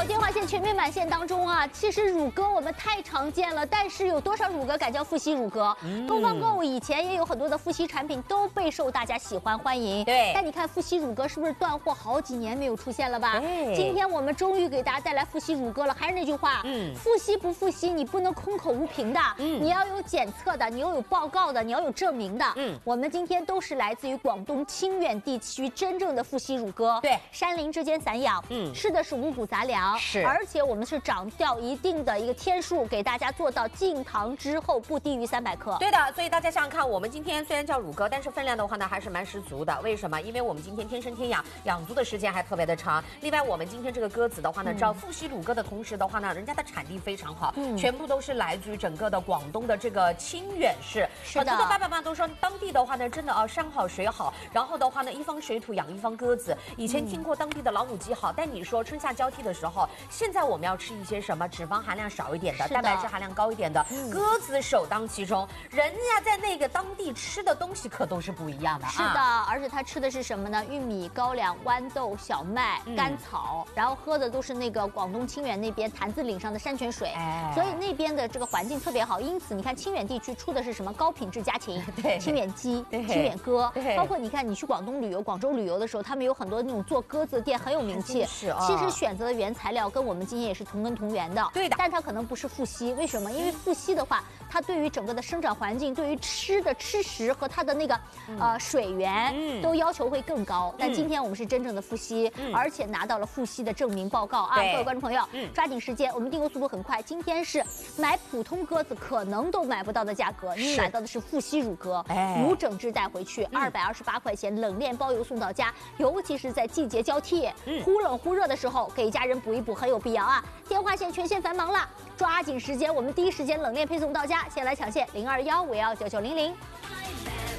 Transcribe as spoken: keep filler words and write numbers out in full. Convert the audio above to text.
电话线全面满线当中啊，其实乳鸽我们太常见了，但是有多少乳鸽敢叫富硒乳鸽？嗯、东方购物以前也有很多的富硒产品都备受大家喜欢欢迎。 对， 但你看富硒乳鸽是不是断货好几年没有出现了吧？ 对， 今天我们终于给大家带来富硒乳鸽了。还是那句话，嗯，富硒不富硒，你不能空口无凭的，嗯，你要有检测的，你要有报告的，你要有证明的。嗯，我们今天都是来自于广东清远地区真正的富硒乳鸽。对，山林之间散养，嗯，吃的是五谷杂粮，是，而且我们是长掉一定的一个天数，给大家做到进糖之后不低于三百克。 对的，所以大家想想看，我们今天虽然叫乳鸽，但是分量的话呢还是蛮十足的。为什么？因为我们今天天生天养，养足的时间还特别的长。另外，我们今天这个鸽子的话呢，知道富硒乳鸽的同时的话呢，人家的产地非常好，嗯，全部都是来自于整个的广东的这个清远市。是的，很多的爸爸妈妈都说，当地的话呢，真的啊，山好水好，然后的话呢，一方水土养一方鸽子。以前听过当地的老母鸡好，但你说春夏交替的时候，现在我们要吃一些什么脂肪含量少一点的，蛋白质含量高一点的，嗯、鸽子首当其冲。人家在那个当地吃的东西可都是不一样的。 是的，啊、而且它吃的是什么呢？玉米、高粱、豌豆、小麦、甘草，嗯、然后喝的都是那个广东清远那边潭子岭上的山泉水，哎、所以那边的这个环境特别好。因此，你看清远地区出的是什么高品质家禽，对，清远鸡、清远鸽，包括你看你去广东旅游、广州旅游的时候，他们有很多那种做鸽子的店很有名气。是、哦，其实选择的原材料跟我们今天也是同根同源的。对的，但它可能不是富硒，为什么？因为富硒的话，它对于整个的生长环境、对于吃的吃食和它的那个、嗯、呃水源、嗯、都要求会更高。但今天我们是真正的富硒，嗯、而且拿到了富硒的证明报告啊！各位观众朋友，嗯、抓紧时间，我们订购速度很快。今天是买普通鸽子可能都买不到的价格，你买到的是富硒乳鸽，哎、无整只带回去，二百二十八块钱，冷链包邮送到家。尤其是在季节交替、嗯、忽冷忽热的时候，给家人补一补很有必要啊！电话线全线繁忙了，抓紧时间，我们第一时间冷链配送到家。先来抢线零二幺五幺九九零零。